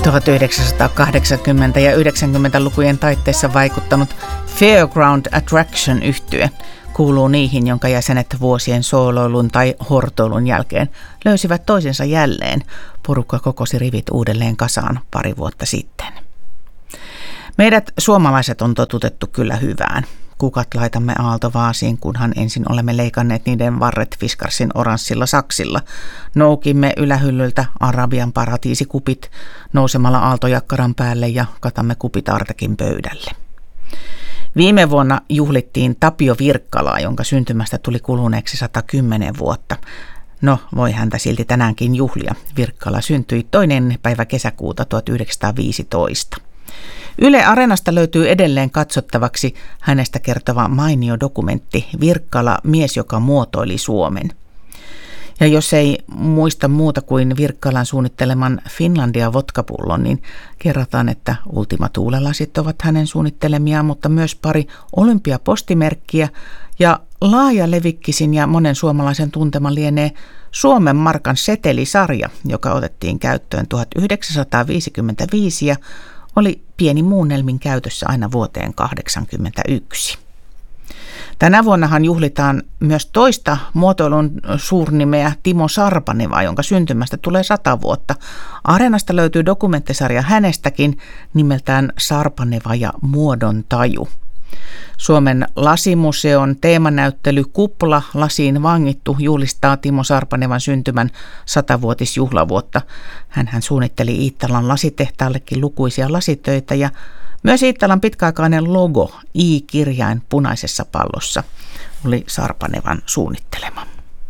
1980- ja 90-lukujen taitteessa vaikuttanut Fairground Attraction-yhtye kuuluu niihin, jonka jäsenet vuosien sooloilun tai hortoilun jälkeen löysivät toisensa jälleen. Porukka kokosi rivit uudelleen kasaan pari vuotta sitten. Meidät suomalaiset on totutettu kyllä hyvään. Kukat laitamme aaltovaasiin, kunhan ensin olemme leikanneet niiden varret Fiskarsin oranssilla saksilla. Noukimme ylähyllyltä Arabian paratiisikupit nousemalla aaltojakkaran päälle ja katamme kupit Artekin pöydälle. Viime vuonna juhlittiin Tapio Virkkalaa, jonka syntymästä tuli kuluneeksi 110 vuotta. No, voi häntä silti tänäänkin juhlia. Virkkala syntyi 2. päivä kesäkuuta 1915. Yle Areenasta löytyy edelleen katsottavaksi hänestä kertova mainio dokumentti Virkkala, mies, joka muotoili Suomen. Ja jos ei muista muuta kuin Virkkalan suunnitteleman Finlandia vodkapullon, niin kerrotaan, että Ultima Thule-lasit ovat hänen suunnittelemiaan, mutta myös pari olympiapostimerkkiä ja laaja levikkisin ja monen suomalaisen tuntema lienee Suomen markan setelisarja, joka otettiin käyttöön 1955 ja oli pieni muunnelmin käytössä aina vuoteen 1981. Tänä vuonnahan juhlitaan myös toista muotoilun suurnimeä Timo Sarpanevaa, jonka syntymästä tulee 100 vuotta. Areenasta löytyy dokumenttisarja hänestäkin nimeltään Sarpaneva ja muodon taju. Suomen lasimuseon teemanäyttely Kupla lasiin vangittu juhlistaa Timo Sarpanevan syntymän 100-vuotisjuhlavuotta. Hänhän suunnitteli Iittalan lasitehtaallekin lukuisia lasitöitä ja myös Iittalan pitkäaikainen logo I-kirjain punaisessa pallossa oli Sarpanevan suunnittelema.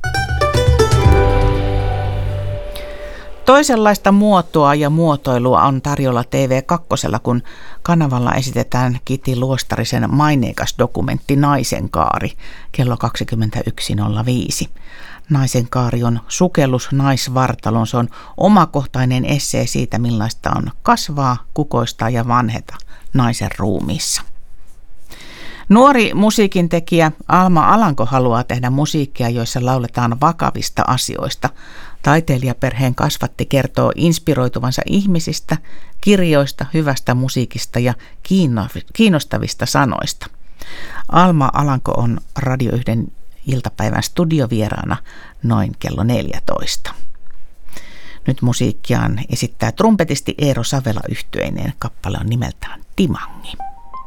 Toisenlaista muotoa ja muotoilua on tarjolla TV2, kun kanavalla esitetään Kiti Luostarisen maineikas dokumentti Naisen kaari kello 21.05. Naisen kaari on sukellus naisvartaloon. Se on omakohtainen essee siitä, millaista on kasvaa, kukoistaa ja vanheta naisen ruumiissa. Nuori musiikintekijä Alma Alanko haluaa tehdä musiikkia, joissa lauletaan vakavista asioista. Taiteilijaperheen kasvatti kertoo inspiroituvansa ihmisistä, kirjoista, hyvästä musiikista ja kiinnostavista sanoista. Alma Alanko on Radio 1 iltapäivän studiovieraana noin kello 14. Nyt musiikkiaan esittää trumpetisti Eero Savela yhtyeineen. Kappale on nimeltään Timangi.